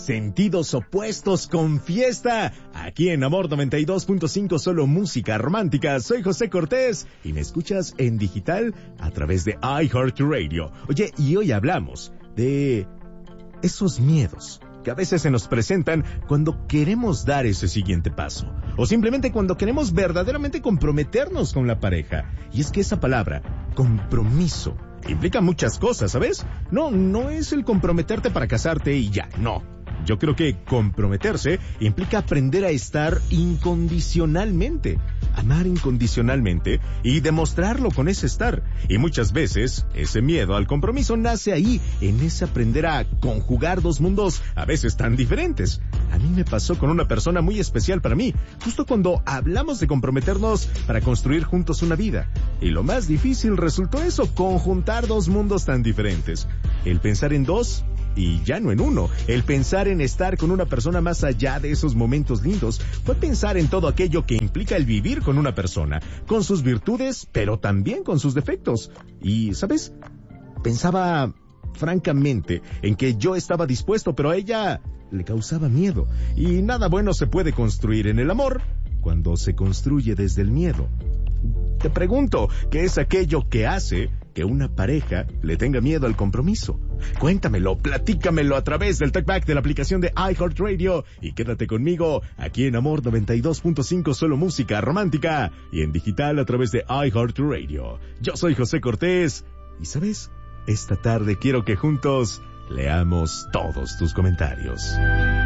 Sentidos opuestos con fiesta. Aquí en Amor 92.5, solo música romántica. Soy José Cortés y me escuchas en digital a través de iHeartRadio. Oye, y hoy hablamos de esos miedos que a veces se nos presentan cuando queremos dar ese siguiente paso, o simplemente cuando queremos verdaderamente comprometernos con la pareja. Y es que esa palabra, compromiso, implica muchas cosas, ¿sabes? No es el comprometerte para casarte y ya, no. Yo creo que comprometerse implica aprender a estar incondicionalmente, amar incondicionalmente y demostrarlo con ese estar. Y muchas veces ese miedo al compromiso nace ahí, en ese aprender a conjugar dos mundos a veces tan diferentes. A mí me pasó con una persona muy especial para mí, justo cuando hablamos de comprometernos para construir juntos una vida. Y lo más difícil resultó eso, conjuntar dos mundos tan diferentes. El pensar en dos y ya no en uno. El pensar en estar con una persona más allá de esos momentos lindos fue pensar en todo aquello que implica el vivir con una persona, con sus virtudes, pero también con sus defectos. Y, ¿sabes? Pensaba francamente en que yo estaba dispuesto, pero a ella le causaba miedo. Y nada bueno se puede construir en el amor cuando se construye desde el miedo. Te pregunto, ¿qué es aquello que hace que una pareja le tenga miedo al compromiso? Cuéntamelo, platícamelo a través del talkback de la aplicación de iHeartRadio y quédate conmigo aquí en Amor 92.5, solo música romántica, y en digital a través de iHeartRadio. Yo soy José Cortés y, ¿sabes? Esta tarde quiero que juntos leamos todos tus comentarios.